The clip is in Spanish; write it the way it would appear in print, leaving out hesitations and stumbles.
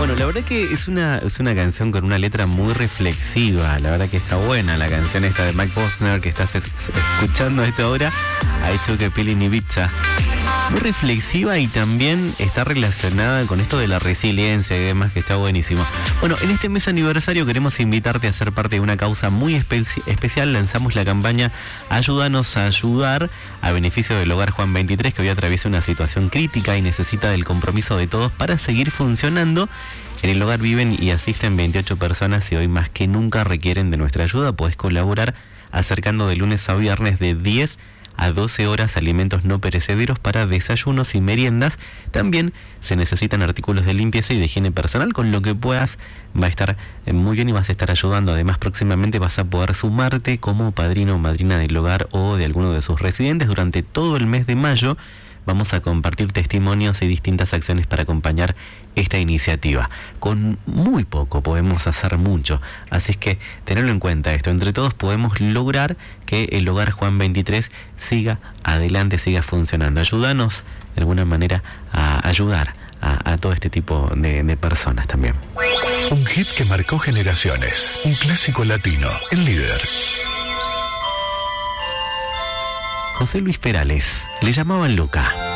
Bueno, la verdad que es una canción con una letra muy reflexiva. La verdad que está buena la canción esta de Mike Posner que estás escuchando a esta hora. Ha hecho que Pili en Ibiza. Muy reflexiva y también está relacionada con esto de la resiliencia y demás, que está buenísimo. Bueno, en este mes aniversario queremos invitarte a ser parte de una causa muy especial. Lanzamos la campaña Ayúdanos a ayudar, a beneficio del Hogar Juan 23, que hoy atraviesa una situación crítica y necesita del compromiso de todos para seguir funcionando. En el hogar viven y asisten 28 personas y hoy más que nunca requieren de nuestra ayuda. Podés colaborar acercando de lunes a viernes de 10 a 12 horas alimentos no perecederos para desayunos y meriendas. También se necesitan artículos de limpieza y de higiene personal, con lo que puedas. Va a estar muy bien y vas a estar ayudando. Además, próximamente vas a poder sumarte como padrino o madrina del hogar o de alguno de sus residentes. Durante todo el mes de mayo vamos a compartir testimonios y distintas acciones para acompañar esta iniciativa. Con muy poco podemos hacer mucho, así es que tenerlo en cuenta esto. Entre todos podemos lograr que el Hogar Juan 23 siga adelante, siga funcionando. Ayúdanos de alguna manera a ayudar a todo este tipo de personas también. Un hit que marcó generaciones, un clásico latino, el líder. José Luis Perales, le llamaban Luca.